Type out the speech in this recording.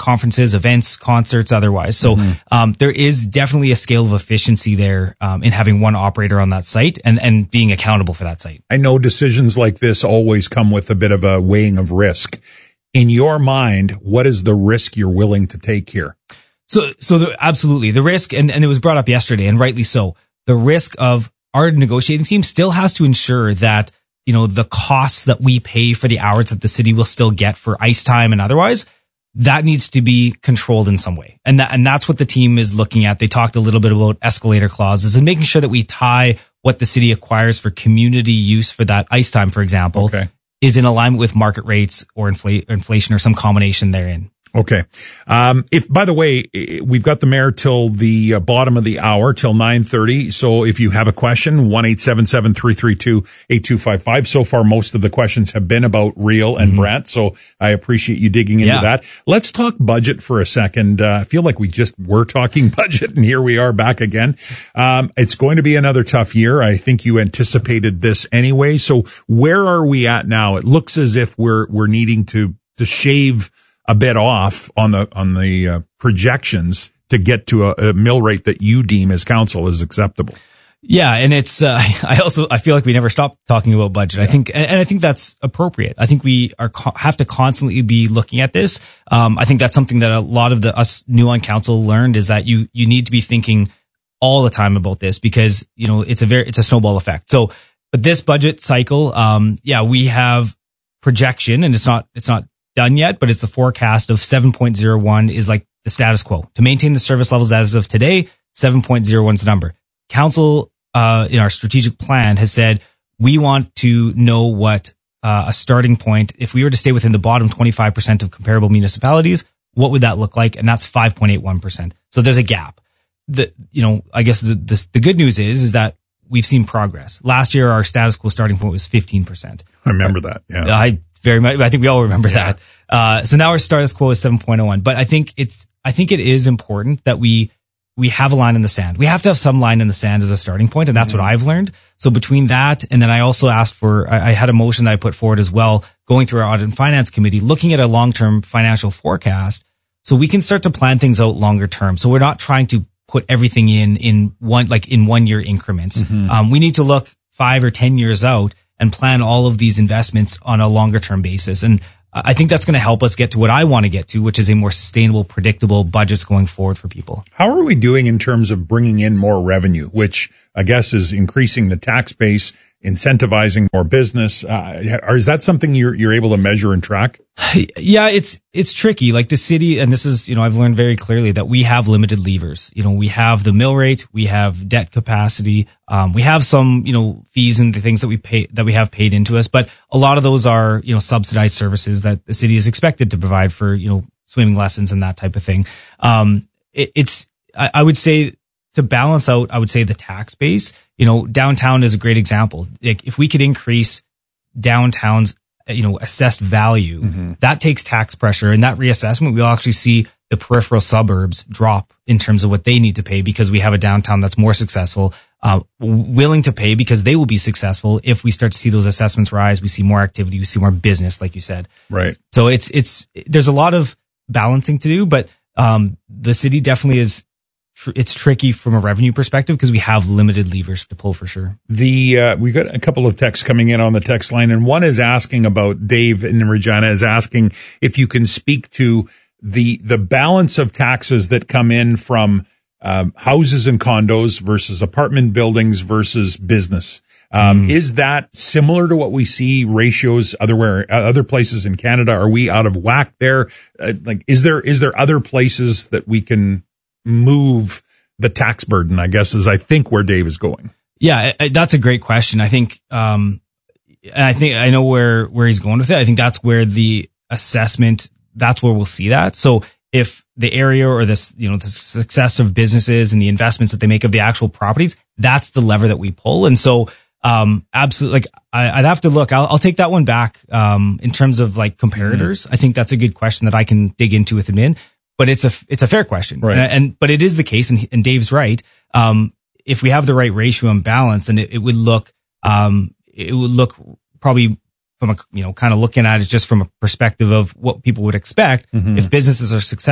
conferences, events, concerts, otherwise. So there is definitely a scale of efficiency there in having one operator on that site and being accountable for that site. I know decisions like this always come with a bit of a weighing of risk. In your mind, what is the risk you're willing to take here? Absolutely. The risk, and it was brought up yesterday, and rightly so, the risk of our negotiating team still has to ensure that, the costs that we pay for the hours that the city will still get for ice time and otherwise, that needs to be controlled in some way. And that's what the team is looking at. They talked a little bit about escalator clauses and making sure that we tie what the city acquires for community use for that ice time, for example, is in alignment with market rates or inflation or some combination therein. Okay. If, by the way, we've got the mayor till the bottom of the hour, till 9:30. So if you have a question, 1-877-332-8255. So far, most of the questions have been about Real and Brant. So I appreciate you digging into that. Let's talk budget for a second. I feel like we just were talking budget, and here we are back again. It's going to be another tough year. I think you anticipated this anyway. So where are we at now? It looks as if we're needing to shave a bit off on the projections to get to a mill rate that you deem as council is acceptable. Yeah, and it's I feel like we never stop talking about budget. I think that's appropriate. I think we have to constantly be looking at this. I think that's something that a lot of us new on council learned, is that you need to be thinking all the time about this, because it's a snowball effect. So, but this budget cycle, we have projection, and it's not done yet, but it's the forecast of 7.01 is like the status quo. To maintain the service levels as of today, 7.01 is the number. Council, in our strategic plan, has said we want to know what a starting point, if we were to stay within the bottom 25% of comparable municipalities, what would that look like? And that's 5.81%. So there's a gap. I guess the good news is that we've seen progress. Last year, our status quo starting point was 15%. I remember that. Yeah. I think we all remember that. So now our status quo is 7.01. But I think it is important that we have a line in the sand. We have to have some line in the sand as a starting point, and that's what I've learned. So between that, and then I also asked I had a motion that I put forward as well, going through our audit and finance committee, looking at a long-term financial forecast, so we can start to plan things out longer term. So we're not trying to put everything in 1 year increments. We need to look 5 or 10 years out and plan all of these investments on a longer term basis. And I think that's going to help us get to what I want to get to, which is a more sustainable, predictable budgets going forward for people. How are we doing in terms of bringing in more revenue, which I guess is increasing the tax base, incentivizing more business? Is that something you're able to measure and track? Yeah, it's tricky. Like the city, and this is, I've learned very clearly that we have limited levers. We have the mill rate, we have debt capacity, we have some, fees and the things that we have paid into us, but a lot of those are, subsidized services that the city is expected to provide for, swimming lessons and that type of thing. I would say, to balance out, I would say the tax base, downtown is a great example. Like if we could increase downtown's, assessed value, that takes tax pressure, and that reassessment, we'll actually see the peripheral suburbs drop in terms of what they need to pay, because we have a downtown that's more successful, willing to pay because they will be successful. If we start to see those assessments rise, we see more activity, we see more business, like you said. Right. So there's a lot of balancing to do, but, the city definitely is, it's tricky from a revenue perspective because we have limited levers to pull for sure. We got a couple of texts coming in on the text line, and one is asking about, Dave in Regina is asking if you can speak to the balance of taxes that come in from houses and condos versus apartment buildings versus business. Is that similar to what we see ratios other places in Canada? Are we out of whack there? Is there other places that we can move the tax burden, I guess, is I think where Dave is going. Yeah, that's a great question. I think, and I know where he's going with it. I think that's where the assessment, that's where we'll see that. So if the area or this, the success of businesses and the investments that they make of the actual properties, that's the lever that we pull. And so, absolutely, I'd have to look. I'll take that one back, in terms of comparators. I think that's a good question that I can dig into with him in. But it's a fair question, right? But it is the case, and Dave's right. If we have the right ratio and balance, then it would look probably from a kind of looking at it just from a perspective of what people would expect. If businesses are successful,